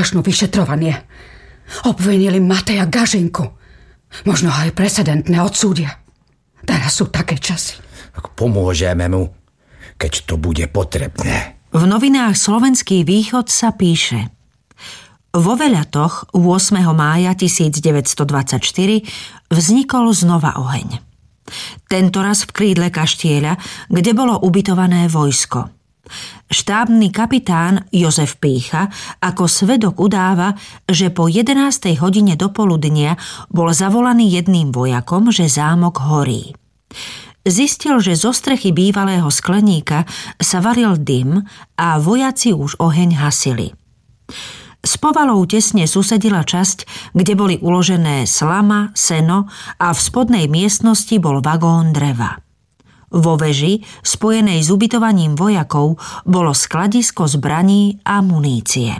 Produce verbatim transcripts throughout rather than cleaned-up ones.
začnú vyšetrovanie. Obvinili Mateja Gažinku. Možno aj precedentné odsúdia. Teraz sú také časy. Pomôžeme mu, keď to bude potrebné. V novinách Slovenský východ sa píše: vo Veľatoch ôsmeho mája tisícdeväťstodvadsaťštyri vznikol znova oheň. Tentoraz v krídle kaštieľa, kde bolo ubytované vojsko. Štábny kapitán Jozef Pícha ako svedok udáva, že po jedenástej hodine dopoludnia bol zavolaný jedným vojakom, že zámok horí. Zistil, že zo strechy bývalého skleníka sa varil dym a vojaci už oheň hasili. S povalou tesne susedila časť, kde boli uložené slama, seno a v spodnej miestnosti bol vagón dreva. Vo veži, spojenej s ubytovaním vojakov, bolo skladisko zbraní a munície.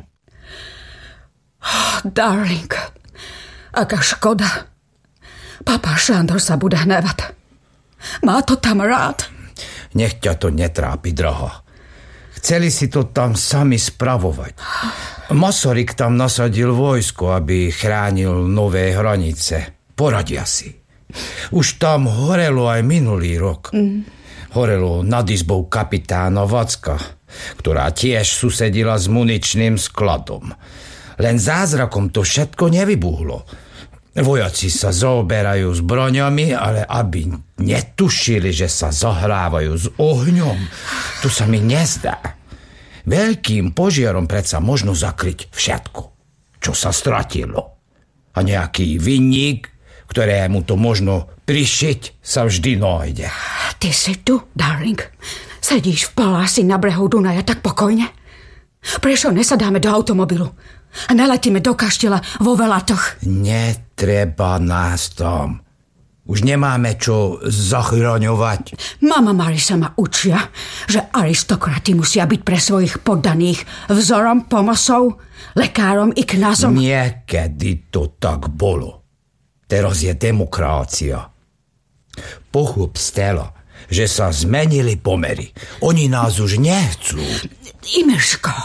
Oh, darling, aká škoda. Papa Šandor sa bude hnevať. Má to tam rád. Nech ťa to netrápi, draha. Chceli si to tam sami spravovať. Masaryk tam nasadil vojsko, aby chránil nové hranice. Poradia si. Už tam horelo aj minulý rok. Mm. Horelo nad izbou kapitána Vacka, ktorá tiež susedila s muničným skladom. Len zázrakom to všetko nevybuchlo. Vojaci sa zaoberajú zbraňami, ale aby netušili, že sa zahrávajú s ohňom, to sa mi nezdá. Veľkým požiarom predsa možno zakryť všetko, čo sa stratilo. A nejaký vinník, ktorému to možno prišiť, sa vždy nájde. Ty si tu, darling. Sedíš v paláci na brehu Dunaja tak pokojne. Prečo nesadáme do automobilu a naletíme do kaštieľa vo Veľatoch? Netreba nás tam. Už nemáme čo zachraňovať. Mama Marisa ma učia, že aristokrati musia byť pre svojich poddaných vzorom, pomocou, lekárom i kňazom. Niekedy to tak bolo. Teraz je demokracia. Pochop, Stella, že sa zmenili pomery. Oni nás už nechcú. Imeško,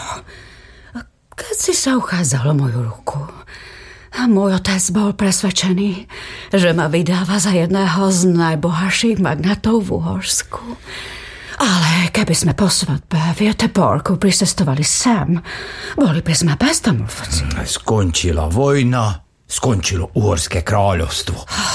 keď si sa uchádzal o moju ruku, a môj otec bol presvedčený, že ma vydáva za jedného z najbohatších magnatov v Uhorsku. Ale keby sme po svadbe v Göteborgu pricestovali sem, boli by sme bezdomovci. Skončila vojna, skončilo Uhorské kráľovstvo.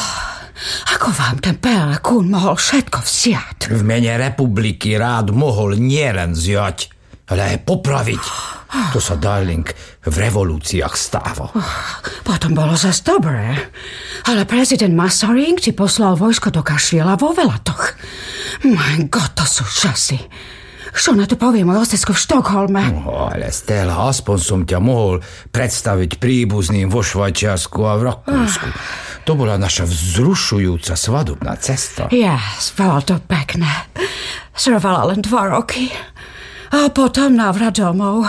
Ako vám ten Pelekún mohol všetko vziať? V mene republiky rád mohol nielen vziať, ale aj popraviť. To sa, darling, v revolúciách stáva. Potom bolo zase dobré. Ale prezident Masaryk ti poslal vojsko do kaštieľa vo Veľatoch. Mein Gott, to sú časy. Čo na to povie môj otecko v Štokholme? No, ale Stella, aspoň som ťa mohol predstaviť príbuzným vo Švajčiarsku a v Rakúsku. To bola naša vzrušujúca svadobná cesta. Yes, bolo to pekné. Trvala len dva roky. A potom návrat domov.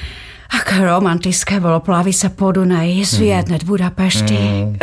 Aké romantické bolo plaviť sa po Dunaji z Viedne do Budapešti. Mm.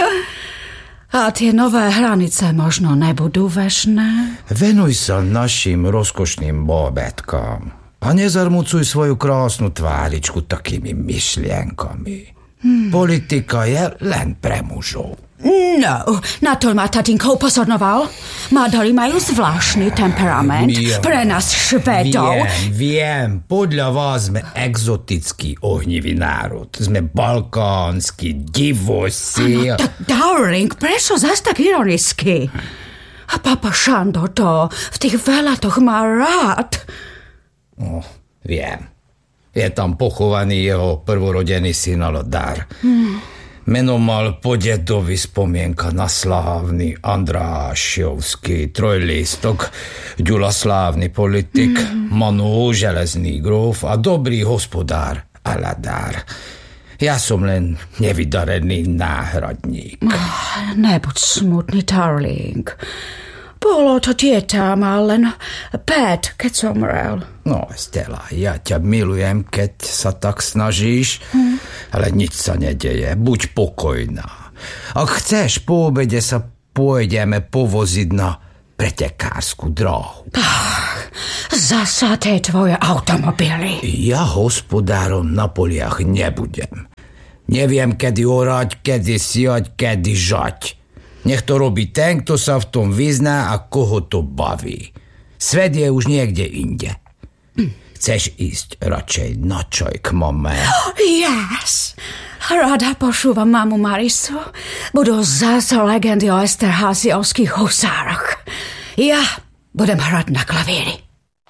A tie nové hranice možno nebudú večné. Venuj sa našim rozkošným bábätkám a nezarmucuj svoju krásnu tváričku takými myšlienkami. Hmm. Politika je len pre mužov. No, na to ma tatínko upozornoval. Madari majú zvláštny temperament. Viem, pre nás Švedov. Viem, viem. Podľa vás sme exotický ohnivý národ. Sme balkánsky divosi. Ano, tak darling, prečo zas tak ironicky? A papa Šandor to v tých Veľatoch má rád. Oh, viem. Je tam pochovaný jeho prvorodený syn Alodar. Hmm. Meno mal po dedovi spomienka na slávny Andrášovský trojlistok, Ďula slávny politik, mm. Manu železný gróf a dobrý hospodár Aladár. Ja som len nevydarený náhradník. Oh, nebuď smutný, darling. Bolo to dieťa, mal len päť, keď zomrel. No, Stella, ja ťa milujem, keď sa tak snažíš, hm. ale nič sa nedeje. Buď pokojná. Ak chceš, po obede sa pôjdeme povoziť na pretekársku dráhu. Ach, zasa tie tvoje automobily. Ja hospodárom na poliach nebudem. Neviem, kedy orať, kedy siať, kedy žať. Nech to robí ten, kto sa v tom vyzná a koho to baví. Svet je už niekde inde. Chceš ísť radšej na čaj k mame? Yes. Rada počúvam mamu Marisu. Budú zase legendy o esterháziovských husároch. Ja budem hrať na klavíri.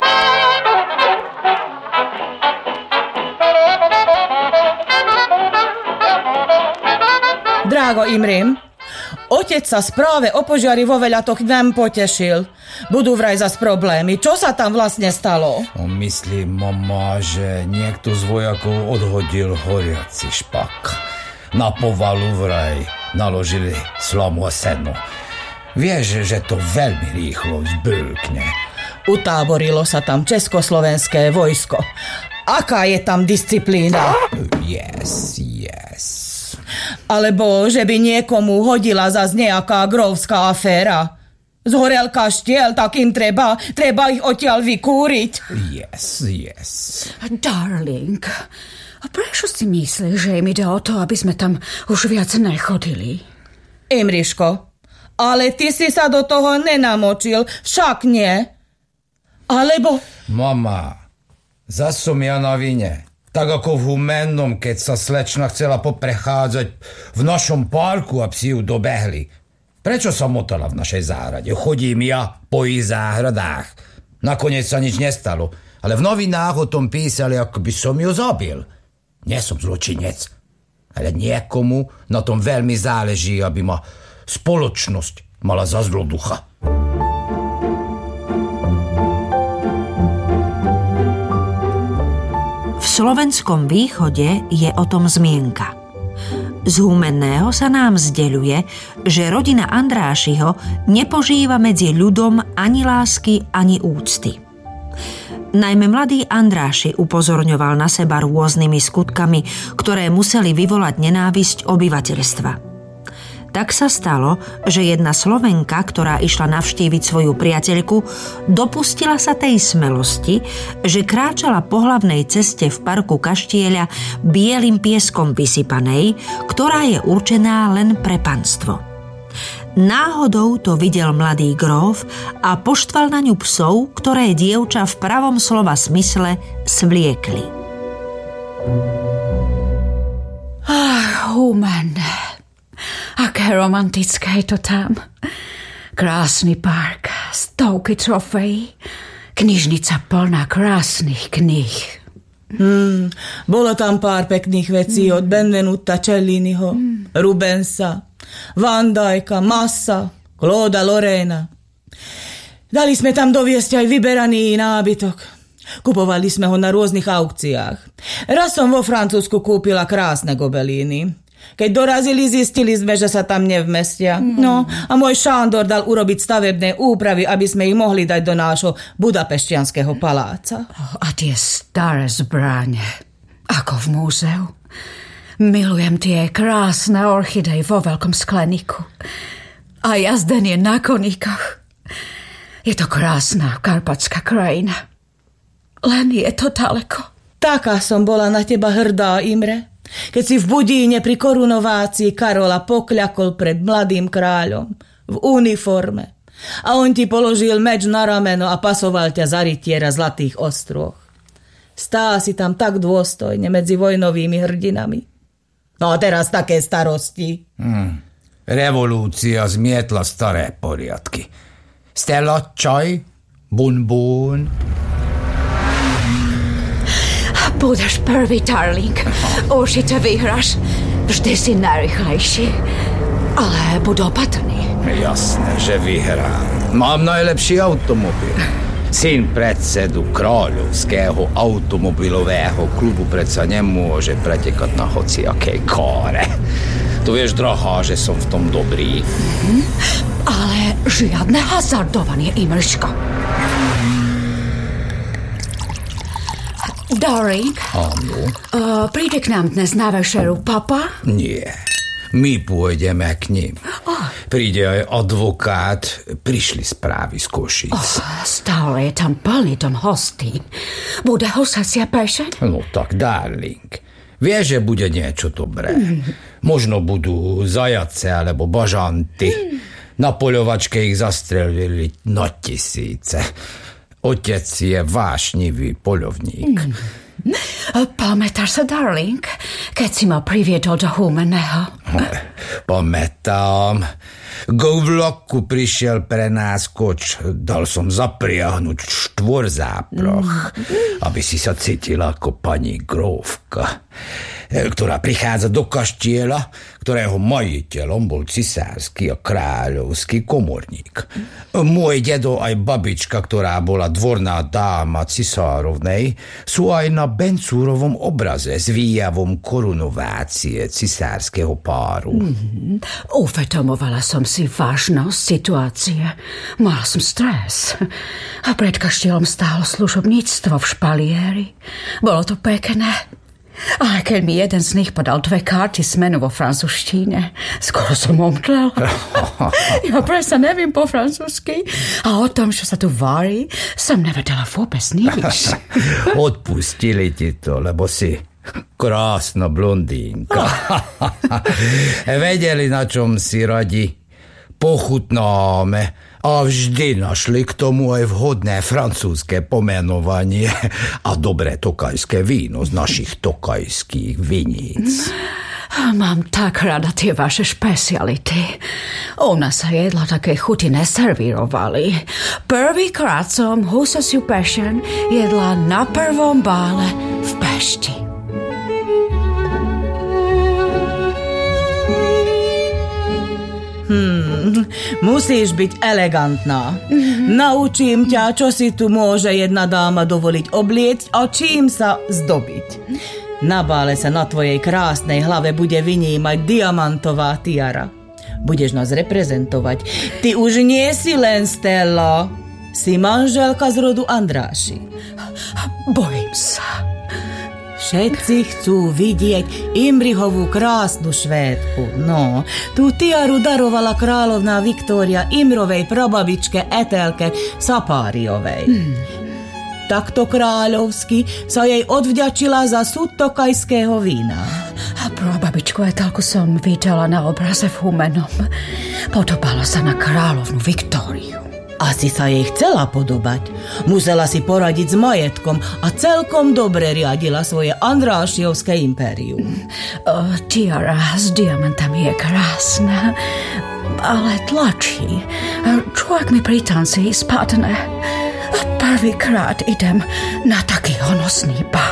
Drágo Imrim, otec sa správe o požiari vo Veľatoch nám potešil. Budú vraj zas problémy. Čo sa tam vlastne stalo? On myslí, mama, že niekto z vojakov odhodil horiaci špak. Na povalu vraj naložili slamu a seno. Vieš, že to veľmi rýchlo zbulkne. Utáborilo sa tam československé vojsko. Aká je tam disciplína? Yes, yes. Alebo že by niekomu hodila zas nejaká grófská aféra. Zhorel kaštiel, tak im treba, treba ich odtiaľ vykúriť. Yes, yes. Darling, a prečo si myslíš, že im ide o to, aby sme tam už viac nechodili? Imriško, ale ty si sa do toho nenamočil, však nie? Alebo... Mama, zas som ja na vine. Tak ako v Humennom, keď sa slečna chcela poprechádzať v našom parku a psi ju dobehli. Prečo sa motala v našej záhrade? Chodím ja po ich záhradách. Nakoniec sa nič nestalo, ale v novinách o tom písali, ako by som ju zabil. Nie som zločinec, ale niekomu na tom veľmi záleží, aby ma spoločnosť mala za zloducha. V slovenskom východe je o tom zmienka. Z Humenného sa nám zdeľuje, že rodina Andrášiho nepožíva medzi ľudom ani lásky, ani úcty. Najmä mladý Andráši upozorňoval na seba rôznymi skutkami, ktoré museli vyvolať nenávisť obyvateľstva. Tak sa stalo, že jedna Slovenka, ktorá išla navštíviť svoju priateľku, dopustila sa tej smelosti, že kráčala po hlavnej ceste v parku Kaštieľa bielým pieskom vysypanej, ktorá je určená len pre panstvo. Náhodou to videl mladý gróf a poštval na ňu psov, ktoré dievča v pravom slova smysle svliekli. Ach, Humen. Aké romantické je to tam. Krásny park, stovky trofejí, knižnica plná krásnych kníh. Hmm, bolo tam pár pekných vecí mm. od Benvenuta Celliniho, mm. Rubensa, Van Dycka, Massa, Clauda Lorena. Dali sme tam doviesť aj vyberaný nábytok. Kupovali sme ho na rôznych aukciách. Raz som vo Francúzsku kúpila krásne gobelíny. Keď dorazili, zistili sme, že sa tam nevmestia. Mm. No, a môj Šándor dal urobiť stavebné úpravy, aby sme ich mohli dať do nášho budapešťanského paláca. Oh, a tie staré zbráne, ako v múzeu. Milujem tie krásne orchidej vo veľkom skleníku. A jazdenie na koníkoch. Je to krásna karpatská krajina. Len je to ďaleko. Taká som bola na teba hrdá, Imre. Keď si v Budíne pri korunovácii Karola pokľakol pred mladým kráľom v uniforme a on ti položil meč na rameno a pasoval ťa za rytiera zlatých ostrôch. Stál si tam tak dôstojne medzi vojnovými hrdinami. No a teraz také starosti. Hmm. Revolúcia zmietla staré poriadky. Stella, čaj, bun bun. Budeš prvý, darling. Určite vyhráš. Vždy si najrychlejší. Ale buď opatrný. Jasné, že vyhrám. Mám najlepší automobil. Syn predsedu kráľovského automobilového klubu predsa nemôže pretekať na hociakej káre. Tu vieš, drahá, že som v tom dobrý. Mm-hmm. Ale žiadne hazardovanie, Imriško. Darling, áno. Uh, príde k nám dnes na večeru papa? Nie, my pôjdeme k ním. Oh. Príde aj advokát, prišli správy z Košíc. Oh, stále je tam plný dom hostí. Bude hosacia pešeň? No tak, darling, Vie, že bude niečo dobré. Možno budú zajace alebo bažanty. Na poľovačke ich zastrelili na tisíce. Otec je vášnivý poľovník. Pamätáš sa, darling, keď si ma priviedol do Humenného? Pamätám. Go v vlaku prišiel pre nás koč. Dal som zapriahnuť štvorzáproch, aby si sa cítila ako pani grófka, ktorá prichádza do kaštieľa, ktorého majiteľom bol cisársky a kráľovský komorník. Môj dedo aj babička, ktorá bola dvorná dáma cisárovnej, sú aj na Bencúrovom obraze s výjavom korunovácie cisárskeho páru. Mm, uvedomovala som si vážnosť situácie. Mala som stres. A pred kaštieľom stálo služobníctvo v špalieri. Bolo to pekné. Ale keď mi jeden z nich podal dve karty s menu vo francúzštine, skoro som omdlel. Ja presa neviem po francúzsky a o tom, čo sa tu varí, som nevedela vôbec nič. Odpustili ti to, lebo si krásna blondínka. Vedeli, na čom si radi. Pochutnáme a vždy našli k tomu aj vhodné francúzske pomenovanie a dobré tokajské víno z našich tokajských viníc. Mám tak rada tie vaše špeciality. U nás sa jedla také chuti neservírovali. Prvýkrát som husasiu pešen jedla na prvom bále v Pešti. Hmm, musíš byť elegantná. Mm-hmm. Naučím ťa, čo si tu môže jedna dáma dovoliť obliecť a čím sa zdobiť. Na bále sa na tvojej krásnej hlave bude vynímať diamantová tiara. Budeš nás reprezentovať. Ty už nie si len Stella. Si manželka z rodu Andráši. Bojím sa. Všetci chcú vidieť Imrihovú krásnu Švédku. No, tú tiaru darovala kráľovná Viktória Imrovej prababičke Etelke Sapáriovej. Hmm. Takto kráľovsky sa jej odvďačila za súd tokajského vína. A prababičku Etelku som videla na obraze v Humennom. Podobala sa na kráľovnú Viktóriu. Asi sa jej chcela podobať. Musela si poradiť s majetkom a celkom dobre riadila svoje Andrášiovské impérium. O, tiara s diamantami je krásna, ale tlačí. Človek mi pri tanci spadne. Prvýkrát idem na taký honosný bál.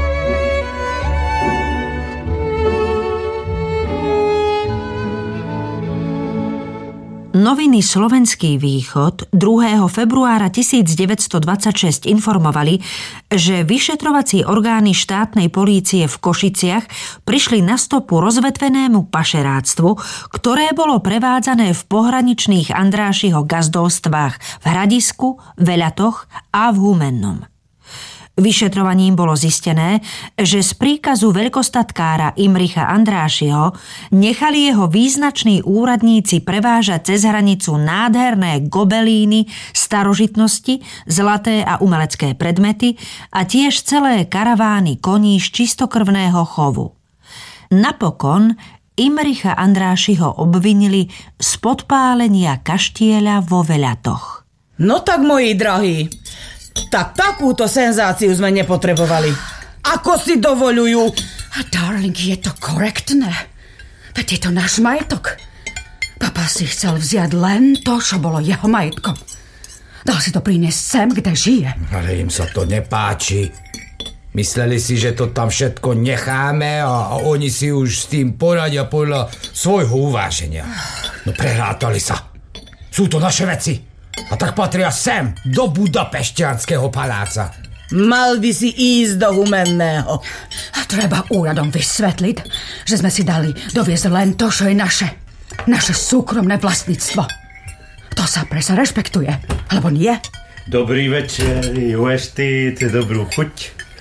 Noviny Slovenský východ druhého februára tisícdeväťstodvadsaťšesť informovali, že vyšetrovacie orgány štátnej polície v Košiciach prišli na stopu rozvetvenému pašeráctvu, ktoré bolo prevádzané v pohraničných Andrášiho gazdolstvách v Hradisku, Veľatoch a v Humennom. Vyšetrovaním bolo zistené, že z príkazu veľkostatkára Imricha Andrášiho nechali jeho význační úradníci prevážať cez hranicu nádherné gobelíny, starožitnosti, zlaté a umelecké predmety a tiež celé karavány koní z čistokrvného chovu. Napokon Imricha Andrášiho obvinili z podpálenia kaštieľa vo Veľatoch. No tak, moji drahí, tak takúto senzáciu sme nepotrebovali. Ako si dovoľujú? A darling, je to korektné. Veď je to náš majetok. Papa si chcel vziať len to, čo bolo jeho majetkom. Dal si to priniesť sem, kde žije. Ale im sa to nepáči. Mysleli si, že to tam všetko necháme a, a oni si už s tým poradia podľa svojho uváženia. No prehrátali sa. Sú to naše veci. A tak patria sem, do Budapešťanského paláca. Mal by si ísť do Humenného. A treba úradom vysvetliť, že sme si dali doviezť len to, čo je naše. Naše súkromné vlastníctvo. To sa presa rešpektuje, alebo nie? Dobrý večer, ju ešte dobrú chuť.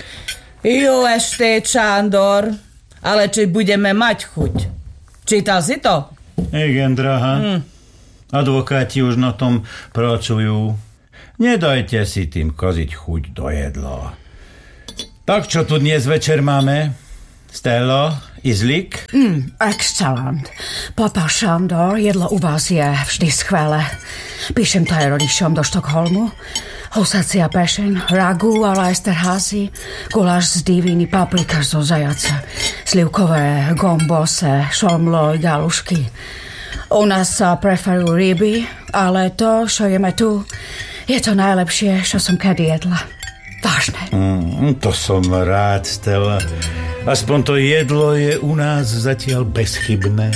Ju ešte, Čándor. Ale či budeme mať chuť? Čítal si to? Igen, drahá. Hmm. Advokáti už na tom pracujú. Nedajte si tým kaziť chuť do jedla. Tak čo tu dnes večer máme? Stelo, izlik? Mm, excelent. Papa Šandor, jedlo u vás je vždy skvelé. Píšem to aj rodičom do Štokholmu. Husacia pešeň, ragu a Esterházy, guláš z diviny, paprika zo zajaca, slivkové gombose, šomlo, galušky. U nás sa preferujú ryby, ale to, čo jeme tu, je to najlepšie, čo som kedy jedla. Vážne. Mm, to som rád, Stella. Aspoň to jedlo je u nás zatiaľ bezchybné.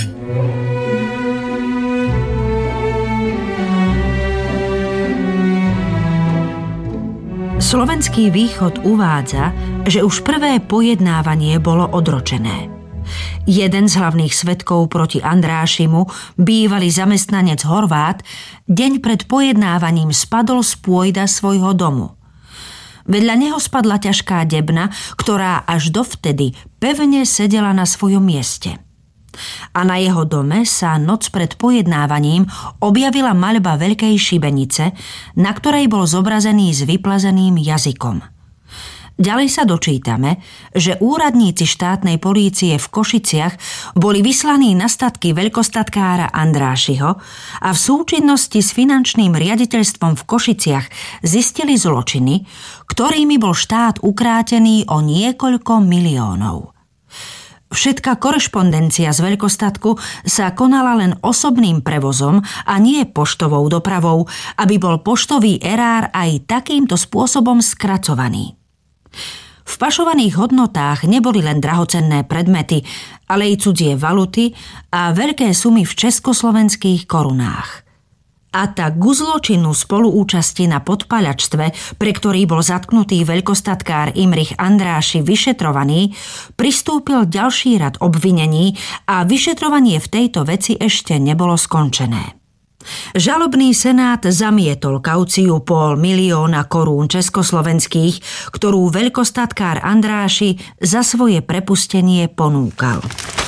Slovenský východ uvádza, že už prvé pojednávanie bolo odročené. Jeden z hlavných svedkov proti Andrášimu, bývalý zamestnanec Horvát, deň pred pojednávaním spadol z pôjda svojho domu. Vedľa neho spadla ťažká debna, ktorá až dovtedy pevne sedela na svojom mieste. A na jeho dome sa noc pred pojednávaním objavila maľba veľkej šibenice, na ktorej bol zobrazený s vyplazeným jazykom. Ďalej sa dočítame, že úradníci štátnej polície v Košiciach boli vyslaní na statky veľkostatkára Andrášiho a v súčinnosti s finančným riaditeľstvom v Košiciach zistili zločiny, ktorými bol štát ukrátený o niekoľko miliónov. Všetká korešpondencia z veľkostatku sa konala len osobným prevozom a nie poštovou dopravou, aby bol poštový erár aj takýmto spôsobom skracovaný. V pašovaných hodnotách neboli len drahocenné predmety, ale i cudzie valuty a veľké sumy v československých korunách. A tak ku zločinu spoluúčasti na podpaľačstve, pre ktorý bol zatknutý veľkostatkár Imrich Andráši vyšetrovaný, pristúpil ďalší rad obvinení a vyšetrovanie v tejto veci ešte nebolo skončené. Žalobný senát zamietol kauciu pol milióna korún československých, ktorú veľkostatkár Andráši za svoje prepustenie ponúkal.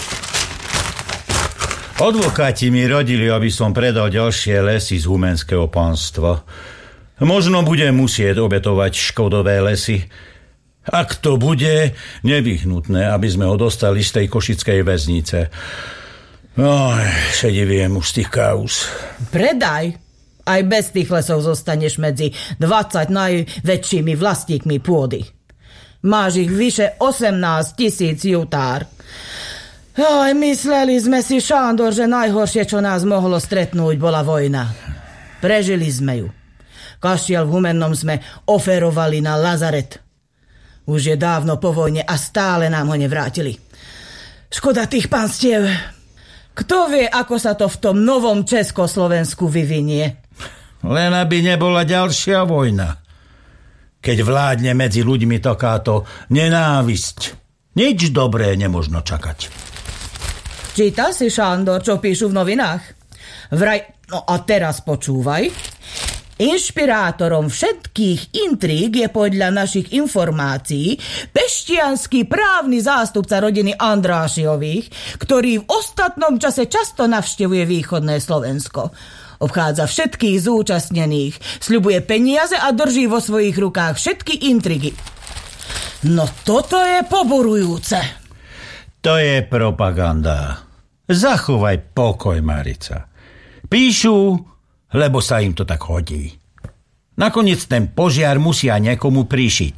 Advokáti mi radili, aby som predal ďalšie lesy z Humenského pánstva. Možno budem musieť obetovať škodové lesy. Ak to bude nevyhnutné, aby sme ho dostali z tej košickej väznice. Oj, šediviem už z tých kauz. Predaj. Aj bez tých lesov zostaneš medzi dvadsať najväčšími vlastníkmi pôdy. Máš ich vyše osemnásť tisíc jutár. Oj, mysleli sme si, Šandor, že najhoršie, čo nás mohlo stretnúť, bola vojna. Prežili sme ju. Kaštiel v Humennom sme oferovali na lazaret. Už je dávno po vojne a stále nám ho nevrátili. Škoda tých panstiev. Kto vie, ako sa to v tom novom Československu vyvinie? Len aby nebola ďalšia vojna. Keď vládne medzi ľuďmi takáto nenávisť, nič dobré nemožno čakať. Čítal si, Šandor, čo píšu v novinách? Vraj, no a teraz počúvaj. Inšpirátorom všetkých intríg je podľa našich informácií peštiansky právny zástupca rodiny Andrášiových, ktorý v ostatnom čase často navštevuje východné Slovensko. Obchádza všetkých zúčastnených, sľubuje peniaze a drží vo svojich rukách všetky intrigy. No toto je poburujúce. To je propaganda. Zachovaj pokoj, Marica. Píšu, lebo sa im to tak hodí. Nakoniec ten požiar musia niekomu prišiť.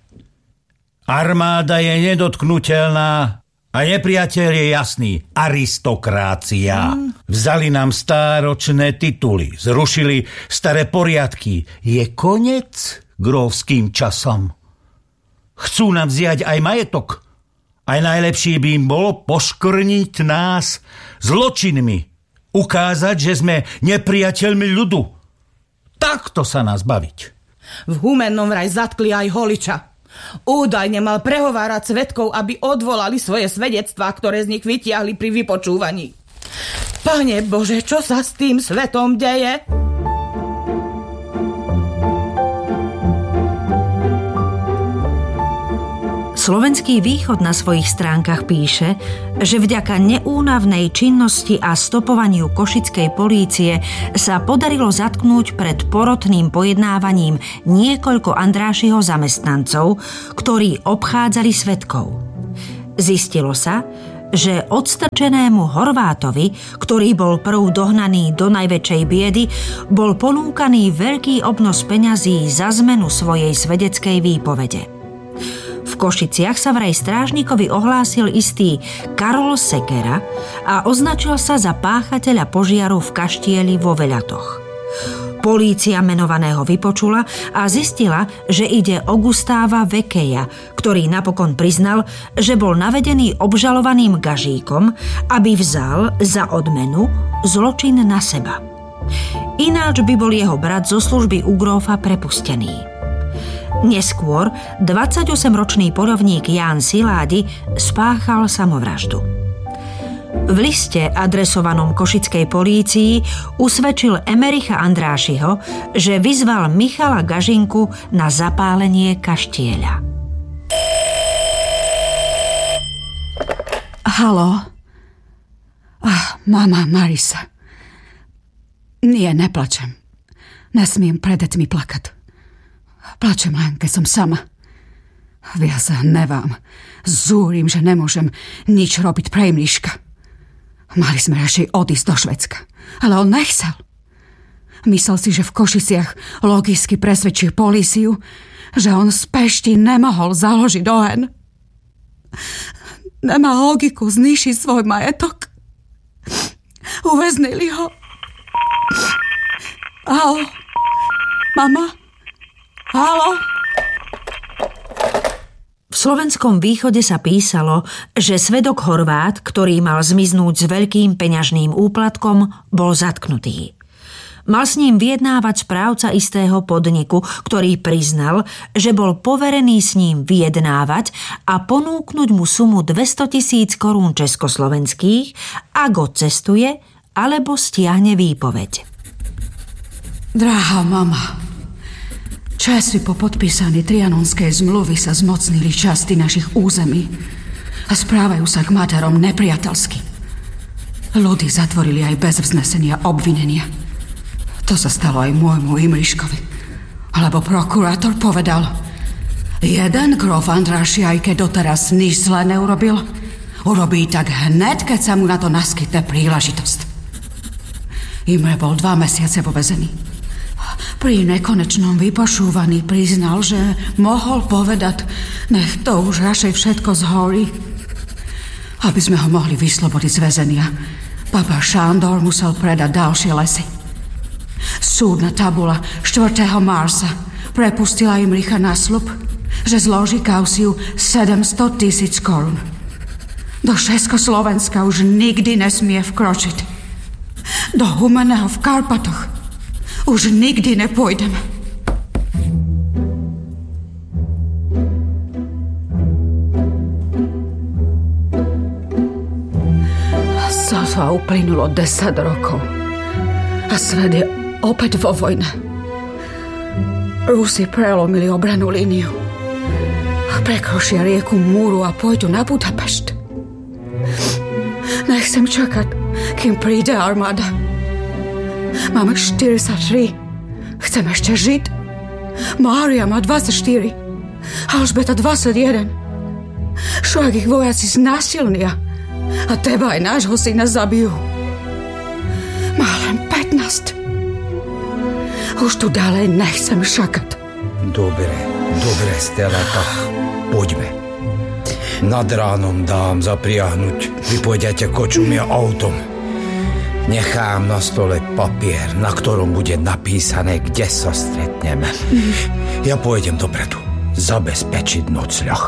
Armáda je nedotknutelná a nepriateľ je jasný. Aristokrácia. Mm. Vzali nám stáročné tituly, zrušili staré poriadky. Je konec grófským časom. Chcú nám vziať aj majetok. Aj najlepšie by im bolo poškrniť nás zločinmi. Ukázať, že sme nepriateľmi ľudu. Takto sa nás baviť. V Humennom vraj zatkli aj Holiča. Údajne mal prehovárať svedkov, aby odvolali svoje svedectvá, ktoré z nich vytiahli pri vypočúvaní. Pane Bože, čo sa s tým svetom deje? Slovenský východ na svojich stránkach píše, že vďaka neúnavnej činnosti a stopovaniu košickej polície sa podarilo zatknúť pred porotným pojednávaním niekoľko Andrášiho zamestnancov, ktorí obchádzali svedkov. Zistilo sa, že odstrčenému Horvátovi, ktorý bol prv dohnaný do najväčšej biedy, bol ponúkaný veľký obnos peňazí za zmenu svojej svedeckej výpovede. V Košiciach sa vraj strážnikovi ohlásil istý Karol Sekera a označil sa za páchateľa požiaru v kaštieli vo Veľatoch. Polícia menovaného vypočula a zistila, že ide o Gustáva Vekeja, ktorý napokon priznal, že bol navedený obžalovaným Gažíkom, aby vzal za odmenu zločin na seba. Ináč by bol jeho brat zo služby u grófa prepustený. Neskôr dvadsaťosemročný poľovník Ján Siládi spáchal samovraždu. V liste adresovanom košickej polícii usvedčil Emericha Andrášiho, že vyzval Michala Gažinku na zapálenie kaštieľa. Haló? Ah, mama Marisa. Nie, neplačem. Nesmiem pred deťmi plakať. Plačem len, keď som sama. Ja sa hnevám. Zúrim, že nemôžem nič robiť pre Imriška. Mali sme radšej odísť do Švédska, ale on nechcel. Myslel si, že v Košiciach logicky presvedčil políciu, že on z Pešti nemohol založiť oheň. Nemal logiku znišiť svoj majetok. Uväznili ho. Haló? Mama? Haló? V Slovenskom východe sa písalo, že svedok Horvát, ktorý mal zmiznúť s veľkým peňažným úplatkom, bol zatknutý. Mal s ním vyjednávať správca istého podniku, ktorý priznal, že bol poverený s ním vyjednávať a ponúknuť mu sumu dvestotisíc korún československých, ak odcestuje alebo stiahne výpoveď. Drahá mama, časy po podpísaní Trianonskej zmluvy sa zmocnili časti našich území a správajú sa k materom nepriateľsky. Ľudí zatvorili aj bez vznesenia obvinenia. To sa stalo aj môjmu Imriškovi. Lebo prokurátor povedal, jeden gróf Andráši, aj keď doteraz nič zlé neurobil, urobí tak hned, keď sa mu na to naskytne príležitosť. Imre bol dva mesiace vo väzení. Pri nekonečnom vypočúvaní priznal, že mohol povedať, nech to už radšej všetko zhorí. Aby sme ho mohli vyslobodiť z väzenia, papa Šándor musel predať ďalšie lesy. Súdna tabula štvrtého marca prepustila Imricha na sľub, že zloží kauciu sedemsto tisíc korún. Do Československa už nikdy nesmie vkročiť. Do Humenného v Karpatoch už nikdy nepôjdem. Sotva uplynulo desať rokov a svet je opäť vo vojne. Rusi prelomili obranú líniu. Prekročia rieku Múru a pôjdu na Budapešť. Nechcem čakať, kým príde armáda. Máme štyridsaťtri. Chcem ešte žiť. Mária má dvadsaťštyri. Alžbeta dvadsaťjeden. Však ich vojaci znásilnia. A teba aj nášho syna zabijú. Má len pätnásť. Už tu ďalej nechcem šakať. Dobre, dobre, Stella, tak poďme. Nad ránom dám zapriahnuť. Vy pôjdete kočom a autom. Nechám na stole papier, na ktorom bude napísané, kde sa stretneme. Ja pôjdem dopredu. Zabezpečiť nocľah.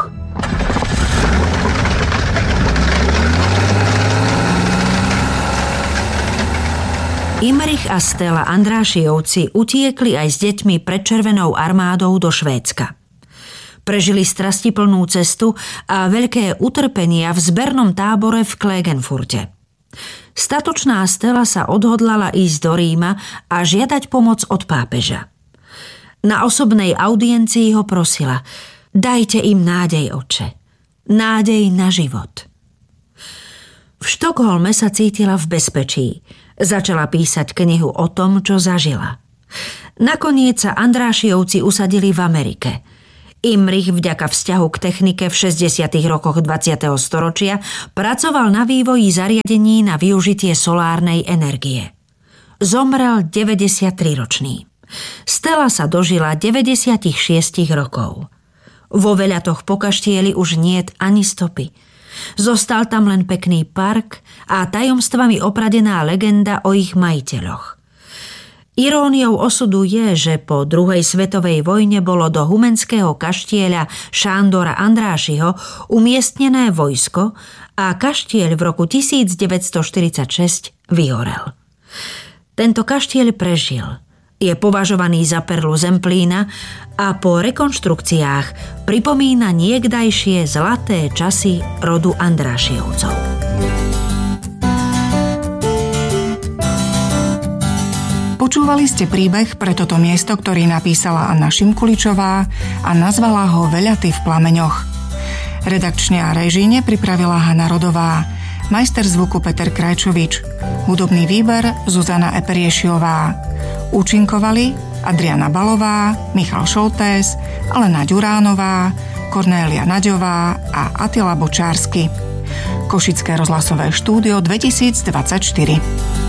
Imrich a Stella Andrášijovci utiekli aj s deťmi pred Červenou armádou do Švédska. Prežili strastiplnú cestu a veľké utrpenia v zbernom tábore v Klagenfurte. Statočná Stella sa odhodlala ísť do Ríma a žiadať pomoc od pápeža. Na osobnej audiencii ho prosila: dajte im nádej, oče. Nádej na život. V Štokholme sa cítila v bezpečí. Začala písať knihu o tom, čo zažila. Nakoniec sa Andrášijovci usadili v Amerike. Imrich vďaka vzťahu k technike v šesťdesiatych rokoch dvadsiateho storočia pracoval na vývoji zariadení na využitie solárnej energie. Zomrel deväťdesiattriročný. Stella sa dožila deväťdesiatšesť rokov. Vo Veľatoch po kaštieli už niet ani stopy. Zostal tam len pekný park a tajomstvami opradená legenda o ich majiteľoch. Iróniou osudu je, že po druhej svetovej vojne bolo do humenského kaštieľa Šándora Andrášiho umiestnené vojsko a kaštieľ v roku devätnásťstoštyridsaťšesť vyhorel. Tento kaštieľ prežil. Je považovaný za perlu Zemplína a po rekonštrukciách pripomína niekdajšie zlaté časy rodu Andrášiovcov. Počúvali ste príbeh pre toto miesto, ktorý napísala Anna Šimkuličová a nazvala ho Veľaty v plameňoch. Redakčne a režíne pripravila Hana Rodová, majster zvuku Peter Krajčovič, hudobný výber Zuzana Eperiešiová. Účinkovali Adriana Balová, Michal Šoltés, Alena Ďuránová, Kornélia Naďová a Attila Bočársky. Košické rozhlasové štúdio dvetisícdvadsaťštyri.